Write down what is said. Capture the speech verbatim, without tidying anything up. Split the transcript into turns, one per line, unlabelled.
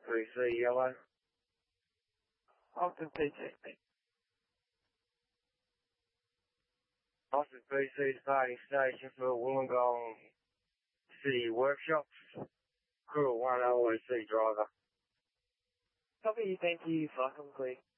three C yellow.
Austin P C.
Austin P C's parking station for Wollongong City Workshops. Crew one O E C driver.
Copy, thank you, Falcon Clear.